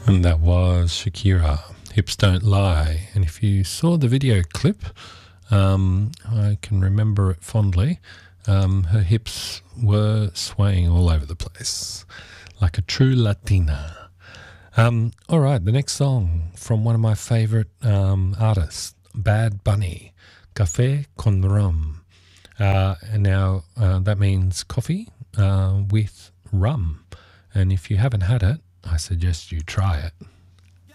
And that was Shakira, Hips Don't Lie. And if you saw the video clip, I can remember it fondly. Her hips were swaying all over the place, like a true Latina. All right, the next song from one of my favorite artists, Bad Bunny, Café con Rum. And now that means coffee with rum. And if you haven't had it, I suggest you try it.